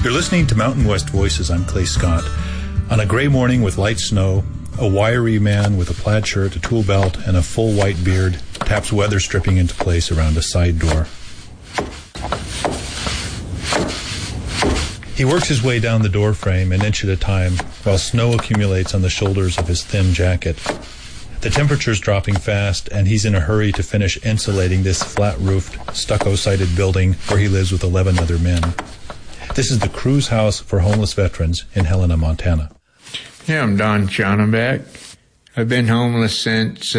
You're listening to Mountain West Voices. I'm Clay Scott. On a gray morning with light snow, a wiry man with a plaid shirt, a tool belt, and a full white beard taps weather stripping into place around a side door. He works his way down the door frame an inch at a time while snow accumulates on the shoulders of his thin jacket. The temperature's dropping fast, and he's in a hurry to finish insulating this flat-roofed, stucco-sided building where he lives with 11 other men. This is the Cruz House for Homeless Veterans in Helena, Montana. Yeah, I'm Don Schonenbeck. I've been homeless since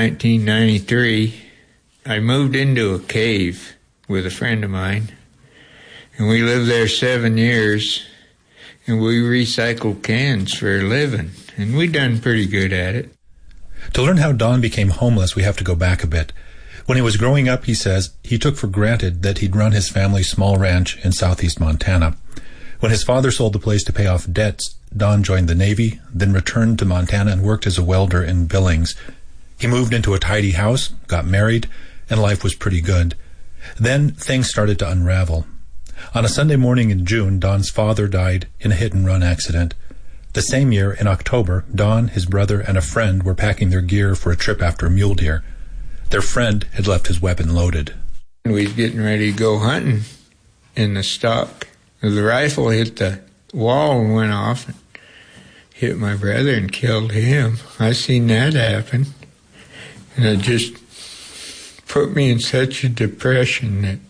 1993. I moved into a cave with a friend of mine, and we lived there 7 years, and we recycled cans for a living, and we done pretty good at it. To learn how Don became homeless, we have to go back a bit. When he was growing up, he says, he took for granted that he'd run his family's small ranch in southeast Montana. When his father sold the place to pay off debts, Don joined the Navy, then returned to Montana and worked as a welder in Billings. He moved into a tidy house, got married, and life was pretty good. Then things started to unravel. On a Sunday morning in June, Don's father died in a hit-and-run accident. The same year, in October, Don, his brother, and a friend were packing their gear for a trip after a mule deer. Their friend had left his weapon loaded. We was getting ready to go hunting in the stock. The rifle hit the wall and went off and hit my brother and killed him. I seen that happen. And it just put me in such a depression that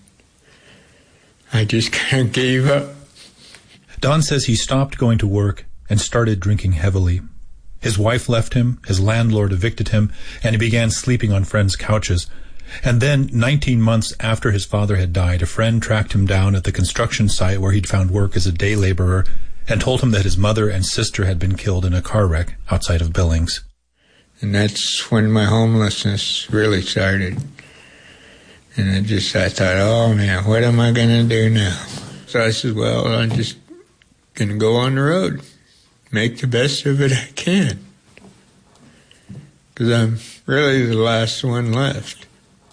I just kind of gave up. Don says he stopped going to work and started drinking heavily. His wife left him, his landlord evicted him, and he began sleeping on friends' couches. And then, 19 months after his father had died, a friend tracked him down at the construction site where he'd found work as a day laborer and told him that his mother and sister had been killed in a car wreck outside of Billings. And that's when my homelessness really started. And I thought, oh man, what am I going to do now? So I said, well, I'm just going to go on the road. Make the best of it I can. Because I'm really the last one left.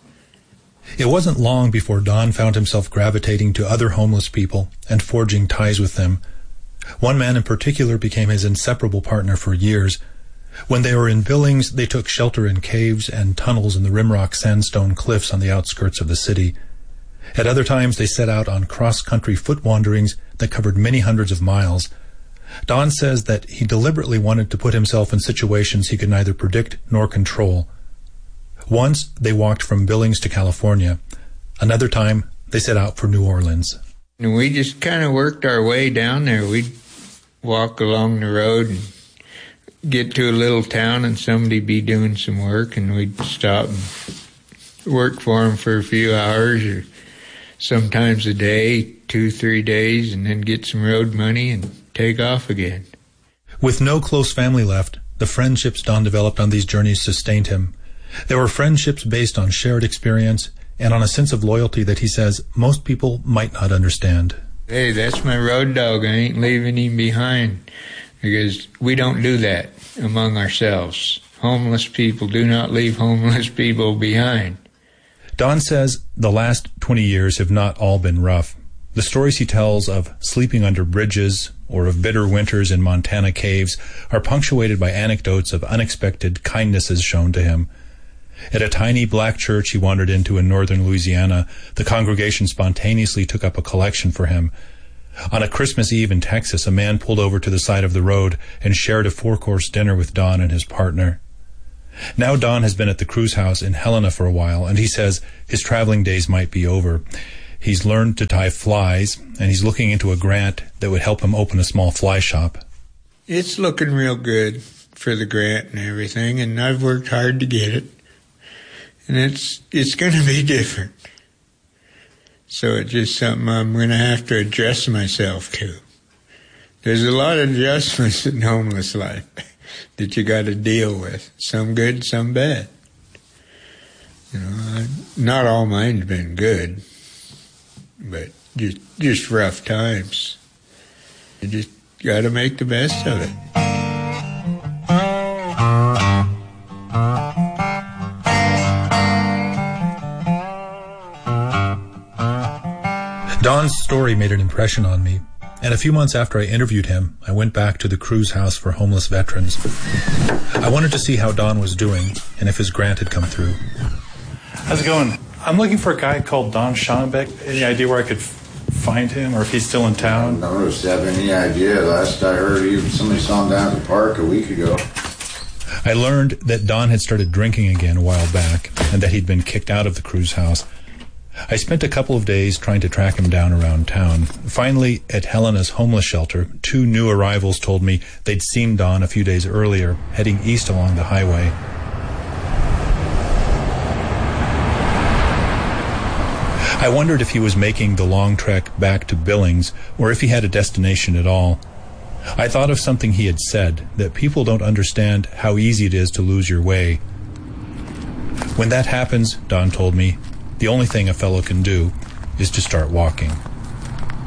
It wasn't long before Don found himself gravitating to other homeless people and forging ties with them. One man in particular became his inseparable partner for years. When they were in Billings, they took shelter in caves and tunnels in the rimrock sandstone cliffs on the outskirts of the city. At other times, they set out on cross-country foot wanderings that covered many hundreds of miles. Don says that he deliberately wanted to put himself in situations he could neither predict nor control. Once, they walked from Billings to California. Another time, they set out for New Orleans. And we just kind of worked our way down there. We'd walk along the road and get to a little town and somebody be doing some work, and we'd stop and work for them for a few hours or sometimes a day, 2-3 days, and then get some road money and take off again. With no close family left, the friendships Don developed on these journeys sustained him. There were friendships based on shared experience and on a sense of loyalty that he says most people might not understand. Hey, that's my road dog. I ain't leaving him behind, because we don't do that among ourselves. Homeless people do not leave homeless people behind. Don says the last 20 years have not all been rough. The stories he tells of sleeping under bridges or of bitter winters in Montana caves are punctuated by anecdotes of unexpected kindnesses shown to him. At a tiny black church he wandered into in northern Louisiana, the congregation spontaneously took up a collection for him. On a Christmas Eve in Texas, a man pulled over to the side of the road and shared a 4-course dinner with Don and his partner. Now Don has been at the Cruz House in Helena for a while, and he says his traveling days might be over. He's learned to tie flies, and he's looking into a grant that would help him open a small fly shop. It's looking real good for the grant and everything, and I've worked hard to get it. And it's going to be different. So it's just something I'm going to have to adjust myself to. There's a lot of adjustments in homeless life that you got to deal with. Some good, some bad. You know, not all mine's been good, but just rough times. You just got to make the best of it. Don's story made an impression on me. And a few months after I interviewed him, I went back to the Cruz House for Homeless Veterans. I wanted to see how Don was doing and if his grant had come through. How's it going? I'm looking for a guy called Don Schonenbeck. Any idea where I could find him, or if he's still in town? I don't know if you have any idea. Last I heard, somebody saw him down at the park a week ago. I learned that Don had started drinking again a while back and that he'd been kicked out of the Cruz House. I spent a couple of days trying to track him down around town. Finally, at Helena's homeless shelter, 2 new arrivals told me they'd seen Don a few days earlier, heading east along the highway. I wondered if he was making the long trek back to Billings, or if he had a destination at all. I thought of something he had said, that people don't understand how easy it is to lose your way. When that happens, Don told me, the only thing a fellow can do is to start walking.